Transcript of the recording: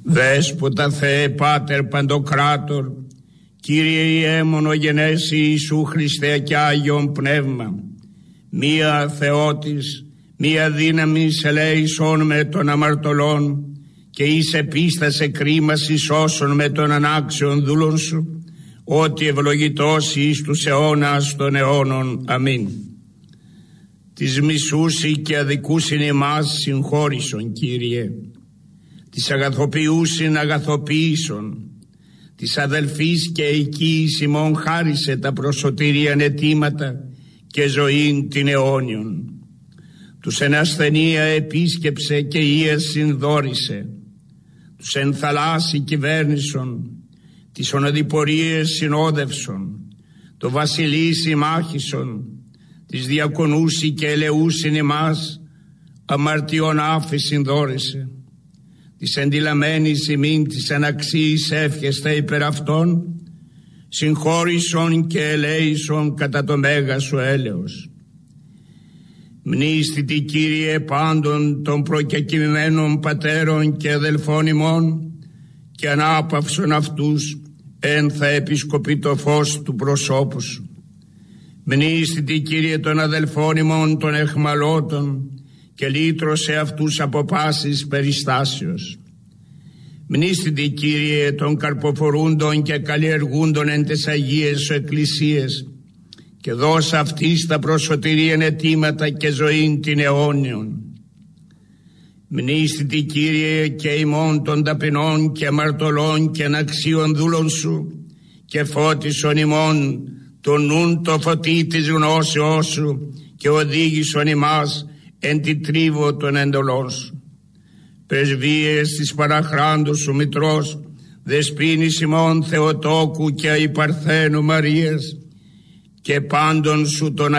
Δέσποτα Θεέ Πάτερ Παντοκράτορ, Κύριε Ιε μονογενέσι Ιησού Χριστέ και Άγιον Πνεύμα, μία Θεότης, μία δύναμης ελέησον με των αμαρτωλών και εις επίστασε κρίμας εις όσων με των ανάξεων δούλων σου, ότι ευλογητός εις τους αιώνας των αιώνων. Αμήν. Τις μισούσι και αδικούσιν εμάς συγχώρησον, Κύριε, τις αγαθοποιούσιν αγαθοποίησον, της αδελφής και οικείς ημών χάρισε τα προσωτήριαν αιτήματα και ζωήν την αιώνιον. Τους εν ασθενεία επίσκεψε και ίες συνδόρισε, τους εν θαλάσσι κυβέρνησον, τις οναδιπορίες συνόδευσον, το βασιλεί συμμάχησον, τις διακονούσι και ελεούσιν εμάς, αμαρτιών άφη συνδόρισε, της εντυλαμένης ημίν της αναξίης εύχεστα υπερ αυτών, συγχώρησον και ελέησον κατά το μέγα σου έλεος. Μνήστητη, Κύριε, πάντων των προκεκοιμημένων πατέρων και αδελφών ημών και ανάπαυσον αυτούς εν θα επισκοπεί το φως του προσώπου σου. Μνήστητη, Κύριε, των αδελφών ημών των εχμαλώτων και λύτρωσε αυτούς από πάσης περιστάσεως. Μνήστητη, Κύριε, των καρποφορούντων και καλλιεργούντων εν τες Αγίες σου εκκλησίες και δώσα αυτής τα προσωτηρίαν αιτήματα και ζωήν την αιώνιον. Μνήστητη, Κύριε, και ημών των ταπεινών και αμαρτωλών και αναξίων δούλων σου και φώτισον ημών το νουν το φωτί της γνώσεώς σου και οδήγησον ημάς εν τη τρίβο των εντολών σου. Πρεσβείες της παραχράντου σου μητρός, δεσποίνης ημών Θεοτόκου και αϊπαρθένου Μαρίας και πάντων σου των